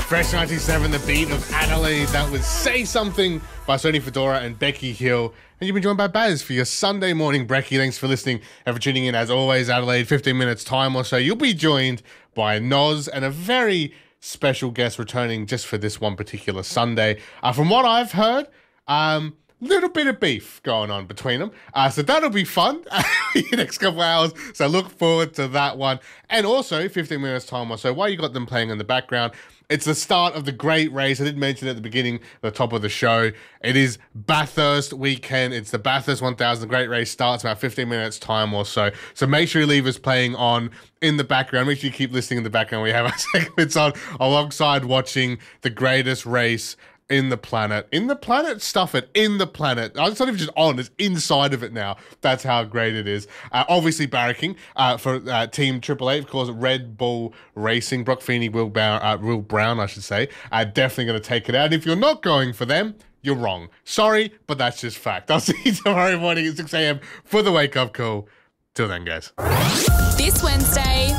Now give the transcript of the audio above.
Fresh 97, the beat of Adelaide. That was Say Something by Sony Fedora and Becky Hill. And you've been joined by Baz for your Sunday morning brekkie. Thanks for listening and for tuning in. As always, Adelaide, 15 minutes time or so. You'll be joined by Noz and a very special guest returning just for this one particular Sunday. From what I've heard, little bit of beef going on between them. So that'll be fun in the next couple of hours. So look forward to that one. And also, 15 minutes time or so, while you got them playing in the background, it's the start of the great race. I did mention at the beginning, the top of the show. It is Bathurst weekend. It's the Bathurst 1000. The great race starts about 15 minutes time or so. So make sure you leave us playing on in the background. Make sure you keep listening in the background. We have our segments on alongside watching the greatest race in the planet. In the planet? Stuff it. In the planet. It's not even just on, it's inside of it now. That's how great it is. Obviously barracking for Team Triple Eight, of course, Red Bull Racing. Brock Feeney, Will Brown, I should say. Definitely going to take it out. If you're not going for them, you're wrong. Sorry, but that's just fact. I'll see you tomorrow morning at 6 a.m. for the wake-up call. Till then, guys. This Wednesday,